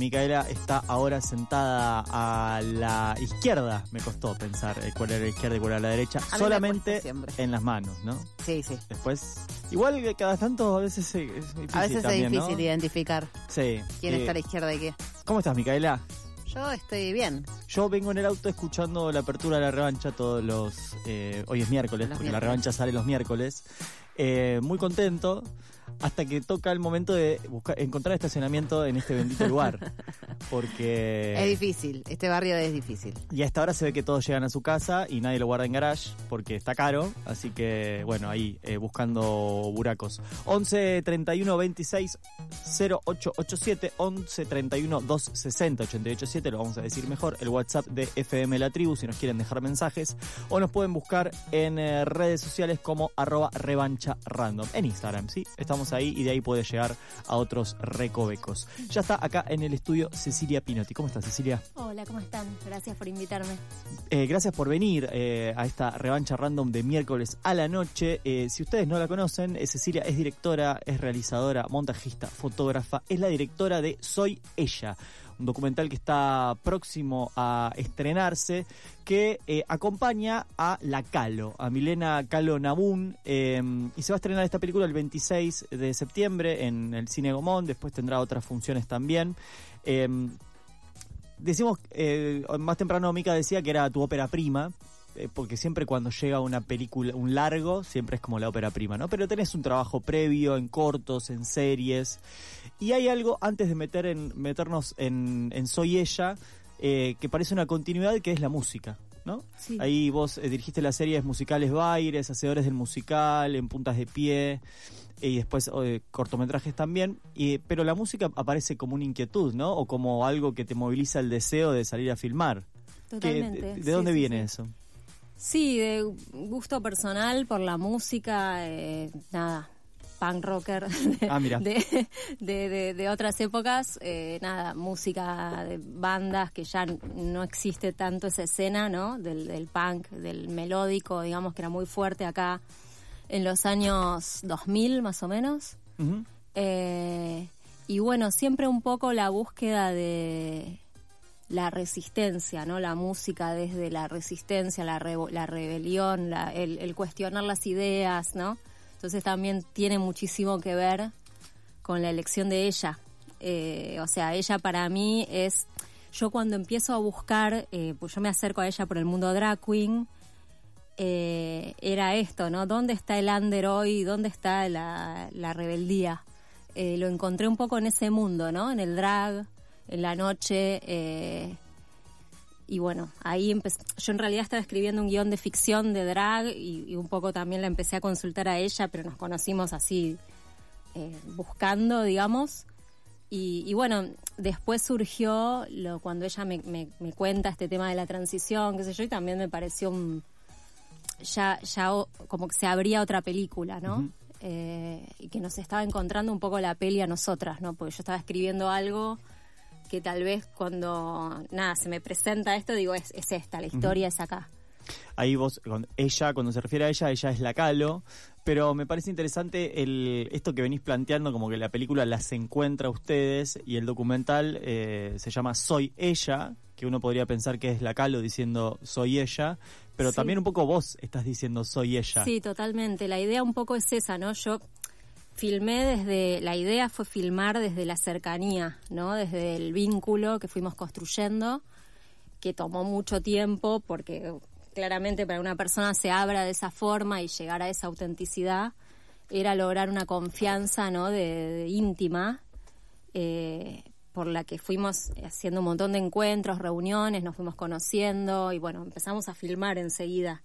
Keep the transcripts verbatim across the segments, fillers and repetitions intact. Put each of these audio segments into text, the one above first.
Micaela está ahora sentada a la izquierda. Me costó pensar cuál era la izquierda y cuál era la derecha. Solamente en las manos, ¿no? Sí, sí. Después, igual que cada tanto a veces es difícil A veces también, es difícil ¿no? identificar sí, quién eh, está a la izquierda y qué. ¿Cómo estás, Micaela? Yo estoy bien. Yo vengo en el auto escuchando la apertura de la revancha todos los... Eh, hoy es miércoles, Los porque miércoles. la revancha sale los miércoles. Eh, muy contento, hasta que toca el momento de buscar, encontrar estacionamiento en este bendito lugar. Porque... Es difícil, este barrio es difícil. Y a esta hora se ve que todos llegan a su casa y nadie lo guarda en garage porque está caro. Así que, bueno, ahí eh, buscando buracos. once treinta y uno veintiséis cero ocho ochenta y siete, once treinta y uno doscientos sesenta ochenta y ocho siete, lo vamos a decir mejor. El WhatsApp de F M La Tribu si nos quieren dejar mensajes. O nos pueden buscar en eh, redes sociales como arroba revancha random. En Instagram, ¿sí? Estamos ahí y de ahí puede llegar a otros recovecos. Ya está acá en el estudio Cecilia Pinotti. ¿Cómo estás, Cecilia? Hola, ¿cómo están? Gracias por invitarme. Eh, gracias por venir eh, a esta revancha random de miércoles a la noche. Eh, si ustedes no la conocen, eh, Cecilia es directora, es realizadora, montajista, fotógrafa, es la directora de Soy Ella, un documental que está próximo a estrenarse, que eh, acompaña a la Calo, a Milena Calo Nabún, eh, y se va a estrenar esta película el veintiséis de septiembre en el Cine Gomón, después tendrá otras funciones también. Eh, decimos, eh, más temprano Mica decía que era tu ópera prima, eh, porque siempre cuando llega una película, un largo, siempre es como la ópera prima, ¿no? Pero tenés un trabajo previo en cortos, en series, y hay algo antes de meter en, meternos en, en Soy Ella, eh, que parece una continuidad, que es la música, ¿no? Sí. Ahí vos eh, dirigiste las series musicales Baires, Hacedores del Musical, En Puntas de Pie, y después eh, cortometrajes también, y, pero la música aparece como una inquietud, ¿no? O como algo que te moviliza el deseo de salir a filmar. Totalmente. ¿Qué, de, de sí, dónde sí, viene sí. eso? Sí, de gusto personal por la música, eh, nada, punk rocker de, Ah, mira. de, de, de, de otras épocas, eh, nada, música de bandas que ya no existe tanto esa escena, ¿no? Del, del punk, del melódico, digamos que era muy fuerte acá en los años dos mil más o menos. Uh-huh. Eh, y bueno, siempre un poco la búsqueda de la resistencia, ¿no? La música desde la resistencia, la, re- la rebelión, la, el, el cuestionar las ideas, ¿no? Entonces también tiene muchísimo que ver con la elección de ella. Eh, o sea, ella para mí es... Yo cuando empiezo a buscar, eh, pues yo me acerco a ella por el mundo drag queen, eh, era esto, ¿no? ¿Dónde está el under hoy? ¿Dónde está la, la rebeldía? Eh, lo encontré un poco en ese mundo, ¿no? En el drag, en la noche, eh, y bueno, ahí empecé. Yo en realidad estaba escribiendo un guión de ficción de drag y, y un poco también la empecé a consultar a ella, pero nos conocimos así, eh, buscando, digamos. Y, y bueno, después surgió lo cuando ella me, me, me cuenta este tema de la transición, qué sé yo, y también me pareció un, ya, ya o, como que se abría otra película, ¿no? Uh-huh. Eh, y que nos estaba encontrando un poco la peli a nosotras, ¿no? Porque yo estaba escribiendo algo que tal vez cuando, nada, se me presenta esto, digo, es, es esta, la historia uh-huh. es acá. Ahí vos, con ella, cuando se refiere a ella, ella es la Calo, pero me parece interesante el esto que venís planteando, como que la película las encuentra a ustedes y el documental eh, se llama Soy Ella, que uno podría pensar que es la Calo diciendo Soy Ella, pero sí. También un poco vos estás diciendo Soy Ella. Sí, totalmente, la idea un poco es esa, ¿no? Yo filmé desde, la idea fue filmar desde la cercanía, ¿no? Desde el vínculo que fuimos construyendo, que tomó mucho tiempo porque claramente para una persona se abra de esa forma y llegar a esa autenticidad era lograr una confianza, ¿no? De, de íntima, eh, por la que fuimos haciendo un montón de encuentros, reuniones, nos fuimos conociendo y bueno, empezamos a filmar enseguida.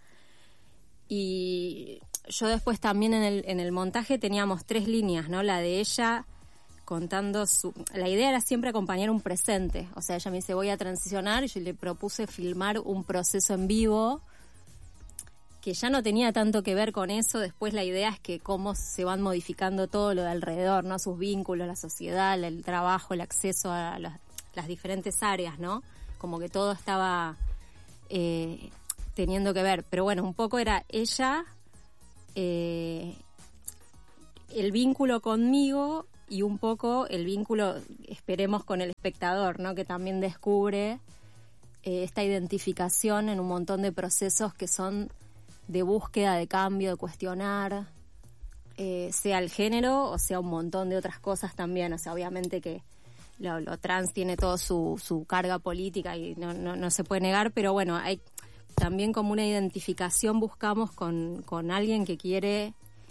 Y yo después también en el, en el montaje teníamos tres líneas, ¿no? La de ella contando su... La idea era siempre acompañar un presente. O sea, ella me dice, voy a transicionar, y yo le propuse filmar un proceso en vivo que ya no tenía tanto que ver con eso. Después la idea es que cómo se van modificando todo lo de alrededor, ¿no? Sus vínculos, la sociedad, el trabajo, el acceso a las, las diferentes áreas, ¿no? Como que todo estaba eh, teniendo que ver. Pero bueno, un poco era ella... Eh, el vínculo conmigo y un poco el vínculo, esperemos, con el espectador, ¿no? Que también descubre eh, esta identificación en un montón de procesos que son de búsqueda, de cambio, de cuestionar, eh, sea el género o sea un montón de otras cosas también. O sea, obviamente que lo, lo trans tiene todo su, su carga política y no, no, no se puede negar, pero bueno, hay también como una identificación buscamos con, con alguien que quiere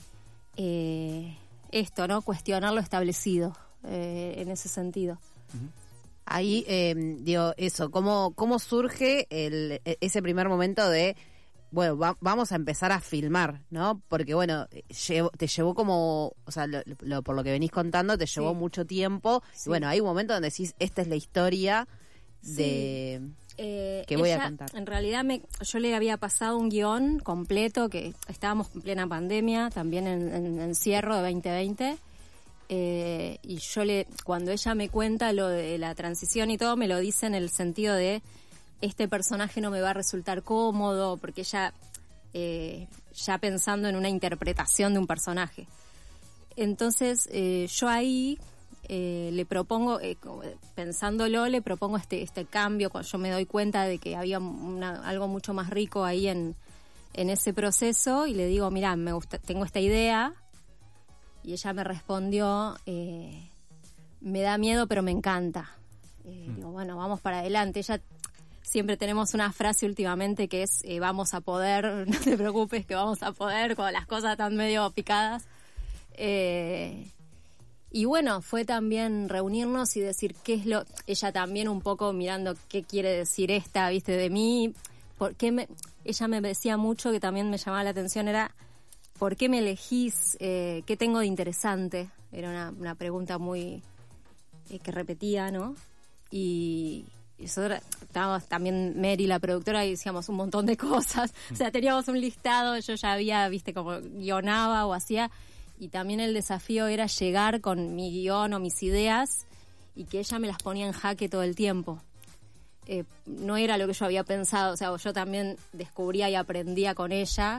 eh, esto, ¿no? Cuestionar lo establecido eh, en ese sentido. Uh-huh. Ahí, eh, digo, eso, ¿cómo, cómo surge el, ese primer momento de, bueno, va, vamos a empezar a filmar, ¿no? Porque, bueno, llevo, te llevó como, o sea, lo, lo, por lo que venís contando, te llevó sí. mucho tiempo. Sí. Y bueno, hay un momento donde decís, esta es la historia de... Sí. Eh, que voy ella, a contar. En realidad me, yo le había pasado un guión completo, que estábamos en plena pandemia, también en, en encierro de veinte veinte, eh, y yo le, cuando ella me cuenta lo de la transición y todo, me lo dice en el sentido de este personaje no me va a resultar cómodo, porque ella eh, ya pensando en una interpretación de un personaje. Entonces eh, yo ahí Eh, le propongo, eh, pensándolo, le propongo este este cambio, cuando yo me doy cuenta de que había una, algo mucho más rico ahí en, en ese proceso, y le digo, mira, me gusta, tengo esta idea, y ella me respondió, eh, me da miedo pero me encanta. Eh, mm. Digo, bueno, vamos para adelante. Ella, siempre tenemos una frase últimamente que es, eh, vamos a poder, no te preocupes que vamos a poder, cuando las cosas están medio picadas. Eh... Y bueno, fue también reunirnos y decir qué es lo... Ella también un poco mirando qué quiere decir esta, viste, de mí. ¿Por qué me, ella me decía mucho, que también me llamaba la atención, era ¿por qué me elegís? Eh, ¿Qué tengo de interesante? Era una, una pregunta muy... Eh, que repetía, ¿no? Y, y nosotros estábamos también, Mary, la productora, y decíamos un montón de cosas. O sea, teníamos un listado, yo ya había, viste, como guionaba o hacía... Y también el desafío era llegar con mi guión o mis ideas y que ella me las ponía en jaque todo el tiempo. Eh, no era lo que yo había pensado, o sea, yo también descubría y aprendía con ella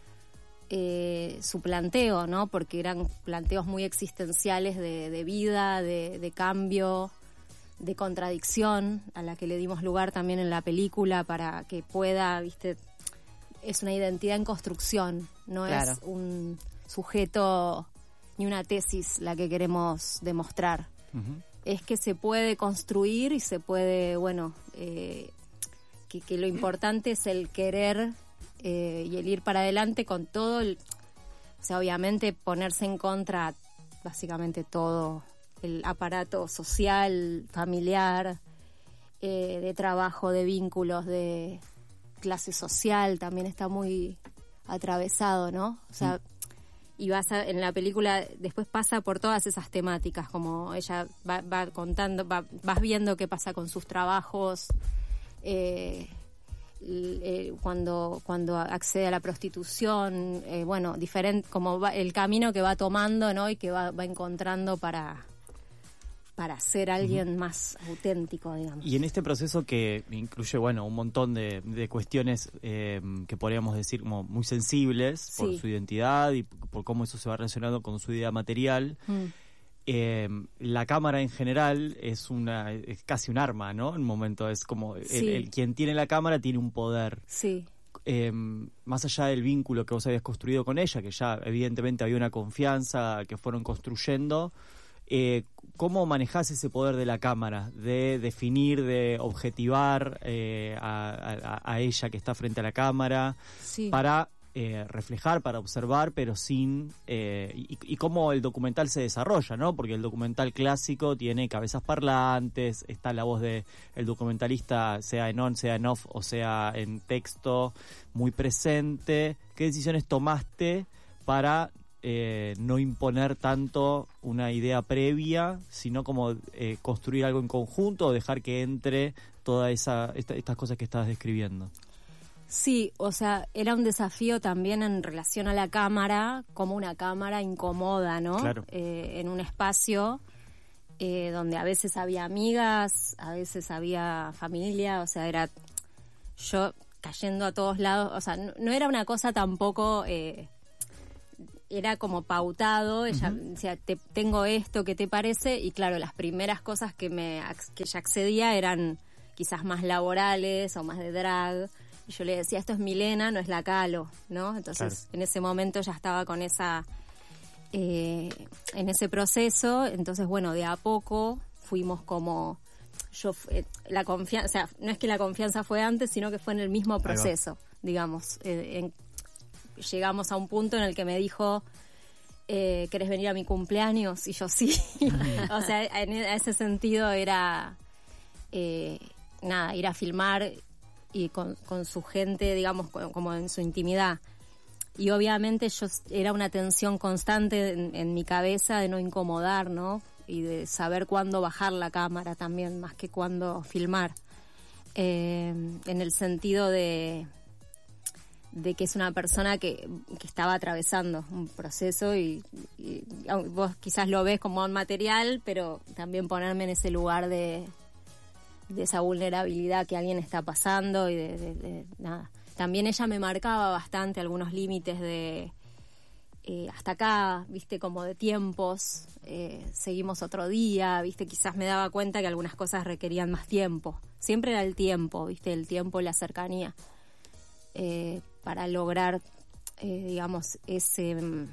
eh, su planteo, ¿no? Porque eran planteos muy existenciales de, de vida, de, de cambio, de contradicción, a la que le dimos lugar también en la película para que pueda, viste, es una identidad en construcción, no claro. es un... sujeto ni una tesis la que queremos demostrar. Uh-huh. Es que se puede construir y se puede, bueno, eh, que, que lo importante es el querer eh, y el ir para adelante con todo el, o sea, obviamente ponerse en contra básicamente todo el aparato social, familiar, eh, de trabajo, de vínculos, de clase social, también está muy atravesado, ¿no? O sea, uh-huh. Y vas a, en la película después pasa por todas esas temáticas, como ella va, va contando, va, vas viendo qué pasa con sus trabajos, eh, eh, cuando cuando accede a la prostitución, eh, bueno, diferente, como va, el camino que va tomando, ¿no? Y que va, va encontrando para para ser alguien uh-huh. más auténtico, digamos. Y en este proceso que incluye, bueno, un montón de, de cuestiones eh, que podríamos decir como muy sensibles sí. por su identidad y por cómo eso se va relacionando con su idea material, mm. eh, la cámara en general es una es casi un arma, ¿no? En un momento es como sí. el, el quien tiene la cámara tiene un poder. Sí. Eh, más allá del vínculo que vos habías construido con ella, que ya evidentemente había una confianza que fueron construyendo, Eh, ¿cómo manejás ese poder de la cámara? De definir, de objetivar eh, a, a, a ella que está frente a la cámara, sí. para eh, reflejar, para observar, pero sin... Eh, y, y cómo el documental se desarrolla, ¿no? Porque el documental clásico tiene cabezas parlantes, está la voz de el documentalista, sea en on, sea en off, o sea en texto, muy presente. ¿Qué decisiones tomaste para... Eh, no imponer tanto una idea previa, sino como eh, construir algo en conjunto o dejar que entre todas esa, esta, estas cosas que estabas describiendo? Sí, o sea, era un desafío también en relación a la cámara, como una cámara incomoda, ¿no? Claro. Eh, en un espacio eh, donde a veces había amigas, a veces había familia, o sea, era yo cayendo a todos lados, o sea, no, no era una cosa tampoco... Eh, era como pautado, ella Ujú. decía, te, tengo esto, ¿qué te parece? Y claro, las primeras cosas que me que ella accedía eran quizás más laborales o más de drag. Y yo le decía, esto es Milena, no es la Calo, ¿no? Entonces, Claro. en ese momento ya estaba con esa, eh, en ese proceso. Entonces, bueno, de a poco fuimos como, yo, eh, la confianza, o sea, no es que la confianza fue antes, sino que fue en el mismo proceso, digamos. Eh, en, llegamos a un punto en el que me dijo, eh, ¿querés venir a mi cumpleaños? Y yo sí. O sea, en ese sentido era, eh, nada, ir a filmar y con, con su gente, digamos, con, como en su intimidad. Y obviamente yo era una tensión constante en, en mi cabeza de no incomodar, ¿no? Y de saber cuándo bajar la cámara también, más que cuándo filmar. Eh, en el sentido de, de que es una persona que, que estaba atravesando un proceso y, y vos quizás lo ves como un material, pero también ponerme en ese lugar de... de esa vulnerabilidad que alguien está pasando y de, de, de nada. También ella me marcaba bastante algunos límites de eh, hasta acá, viste, como de tiempos, eh, seguimos otro día, viste, quizás me daba cuenta que algunas cosas requerían más tiempo. Siempre era el tiempo, viste, el tiempo y la cercanía eh, para lograr, eh, digamos, ese mm,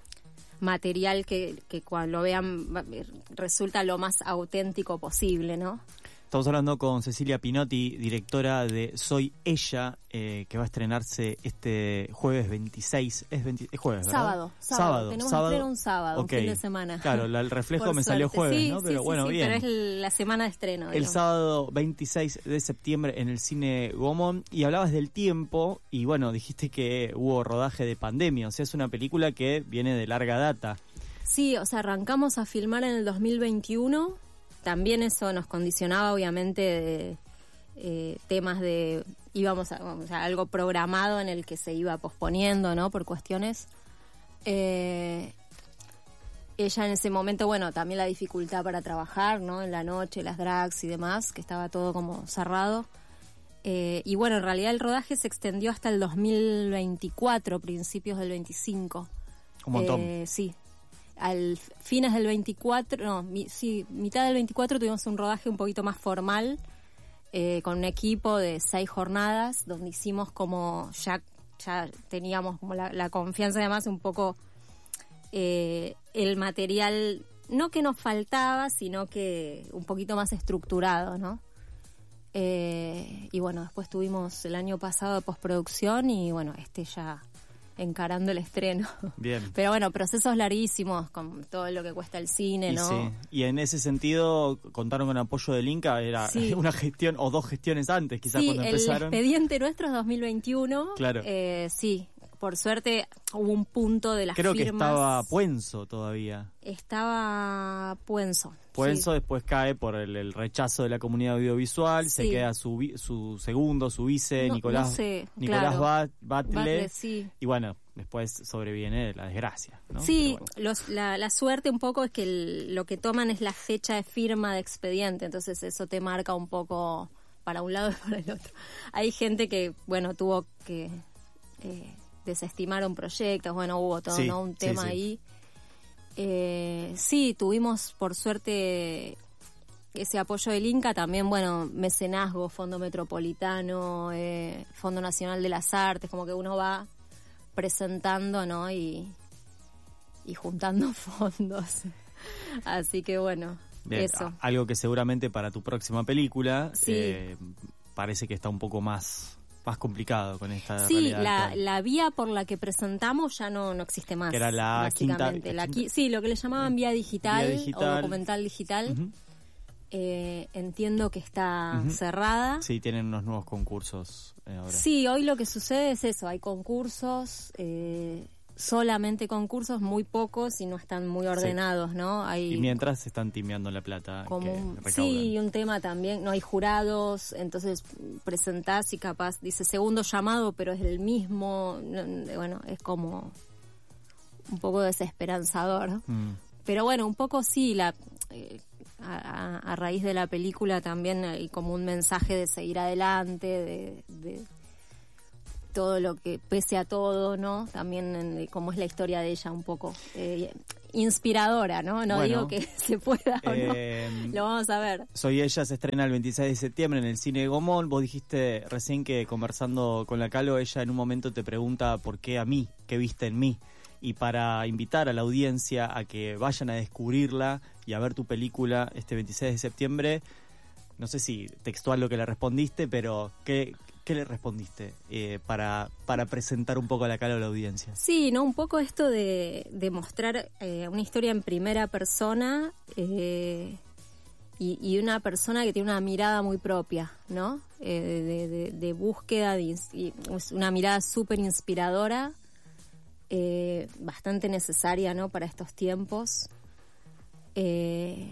material que, que cuando lo vean resulta lo más auténtico posible, ¿no? Estamos hablando con Cecilia Pinotti, directora de Soy Ella, eh, que va a estrenarse este jueves veintiséis. Es, veinte, es jueves, ¿verdad? Sábado, sábado. sábado. Tenemos sábado. estreno un sábado, Okay. un fin de semana. Claro, la, el reflejo Por me salió suerte. jueves, sí, ¿no? Sí, Pero sí, bueno, sí, bien. pero es la semana de estreno. El digamos. sábado veintiséis de septiembre en el Cine Gomón. Y hablabas del tiempo y bueno, dijiste que hubo rodaje de pandemia. O sea, es una película que viene de larga data. Sí, o sea, arrancamos a filmar en el dos mil veintiuno. También eso nos condicionaba, obviamente, de eh, temas de... íbamos a, o sea, algo programado en el que se iba posponiendo, ¿no? Por cuestiones. Eh, ella en ese momento, bueno, también la dificultad para trabajar, ¿no? En la noche, las drags y demás, que estaba todo como cerrado. Eh, y bueno, en realidad el rodaje se extendió hasta el dos mil veinticuatro, principios del veinticinco. Un montón. Eh, sí. Al fines del veinticuatro, no, mi, sí, mitad del veinticuatro tuvimos un rodaje un poquito más formal, eh, con un equipo de seis jornadas, donde hicimos como, ya, ya teníamos como la, la confianza, además un poco eh, el material, no que nos faltaba, sino que un poquito más estructurado, ¿no? Eh, y bueno, después tuvimos el año pasado de postproducción y bueno, este ya encarando el estreno. Bien. Pero bueno, procesos larguísimos con todo lo que cuesta el cine, Y ¿no? sí. Y en ese sentido, contaron con apoyo del Inca, era Sí. una gestión o dos gestiones antes, quizás Sí, cuando el empezaron. expediente nuestro es dos mil veintiuno. Claro. Eh, sí, por suerte hubo un punto de las Creo que firmas. estaba Puenzo todavía. Estaba Puenzo. Puenzo sí. después cae por el, el rechazo de la comunidad audiovisual, se Sí. queda su, vi- su segundo, su vice, No- Nicolás, no sé, Nicolás claro. Bat- Batle, Batle, sí. y bueno, después sobreviene la desgracia, ¿no? Sí, Pero bueno. los, la, la suerte un poco es que el- lo que toman es la fecha de firma de expediente, entonces eso te marca un poco para un lado y para el otro. Hay gente que, bueno, tuvo que eh, desestimar un proyecto, bueno, hubo todo, Sí, ¿no? Un sí, tema sí. ahí. Eh, sí, tuvimos por suerte ese apoyo del Inca, también, bueno, mecenazgo, Fondo Metropolitano, eh, Fondo Nacional de las Artes, como que uno va presentando, ¿no? Y, y juntando fondos. Así que bueno, Bien, eso. a- algo que seguramente para tu próxima película Sí. eh, parece que está un poco más, más complicado con esta Sí, realidad la, actual. la vía por la que presentamos ya no, no existe más. Que era la quinta- básicamente. la La quinta- qui- sí, lo que le llamaban vía digital, Vía digital. o documental digital. Ujú. Eh, entiendo que está Ujú. cerrada. Sí, tienen unos nuevos concursos eh, ahora. Sí, hoy lo que sucede es eso, hay concursos, eh, solamente concursos, muy pocos y no están muy ordenados, ¿no? Hay Y mientras están timeando la plata como que un, recaudan. sí, y un tema también, no hay jurados, entonces presentás y capaz dice segundo llamado, pero es el mismo, no, bueno, es como un poco desesperanzador. Mm. Pero bueno, un poco sí, la eh, a, a- a raíz de la película también hay como un mensaje de seguir adelante, de, de todo lo que, pese a todo, ¿no? También en, como es la historia de ella un poco. Eh, inspiradora, ¿no? No bueno, digo que se pueda o eh, no. Lo vamos a ver. Soy Ella se estrena el veintiséis de septiembre en el Cine Gomón. Vos dijiste recién que conversando con la Calo, ella en un momento te pregunta por qué a mí, qué viste en mí. Y para invitar a la audiencia a que vayan a descubrirla y a ver tu película este veintiséis de septiembre, no sé si textual lo que le respondiste, pero ¿qué, qué le respondiste eh, para, para presentar un poco a la Calo a la audiencia? Sí, ¿no? Un poco esto de, de mostrar eh, una historia en primera persona eh, y, y una persona que tiene una mirada muy propia, ¿no? Eh, de, de, de búsqueda, de, y una mirada súper inspiradora, eh, bastante necesaria, ¿no? Para estos tiempos. Eh,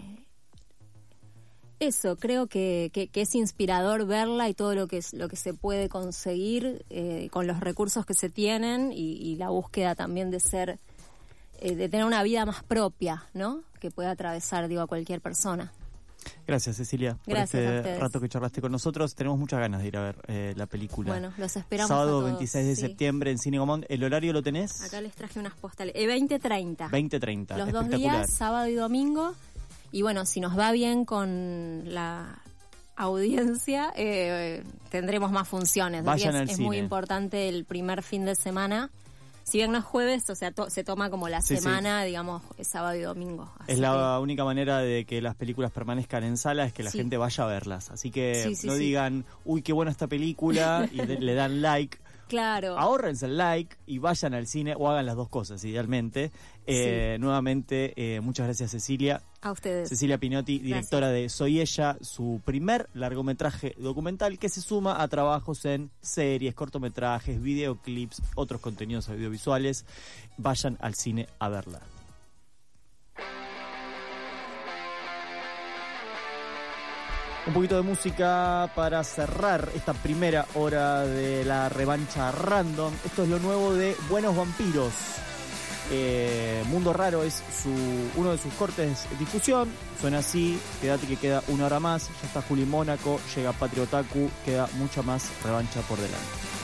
Eso, creo que, que, que es inspirador verla y todo lo que es, lo que se puede conseguir eh, con los recursos que se tienen y, y la búsqueda también de ser, eh, de tener una vida más propia, ¿no? Que pueda atravesar, digo, a cualquier persona. Gracias, Cecilia, Gracias por a este ustedes. rato que charlaste con nosotros. Tenemos muchas ganas de ir a ver eh, la película. Bueno, los esperamos Sábado a todos, veintiséis de sí. septiembre en Cine Gomón. ¿El horario lo tenés? Acá les traje unas postales. Eh, veinte treinta. veinte treinta. Los dos Espectacular. días, sábado y domingo. Y bueno, si nos va bien con la audiencia, eh, tendremos más funciones. Vayan es, al es cine. muy importante el primer fin de semana. Si bien no es jueves, o sea, to- se toma como la Sí, semana, digamos, es sábado y domingo. Así Es la que- única manera de que las películas permanezcan en sala, es que la Sí. gente vaya a verlas. Así que Sí, sí, no sí. digan, uy, qué buena esta película, y de- le dan like. Claro. Ahórrense el like y vayan al cine, o hagan las dos cosas, idealmente. Eh, nuevamente, eh, muchas gracias, Cecilia. A ustedes. Cecilia Pinotti, directora de Soy Ella, su primer largometraje documental que se suma a trabajos en series, cortometrajes, videoclips, otros contenidos audiovisuales. Vayan al cine a verla. Un poquito de música para cerrar esta primera hora de la revancha random. Esto es lo nuevo de Buenos Vampiros. Eh, Mundo Raro es su uno de sus cortes de difusión. Suena así, quédate que queda una hora más. Ya está Juli Mónaco, llega Patrio Otaku, queda mucha más revancha por delante.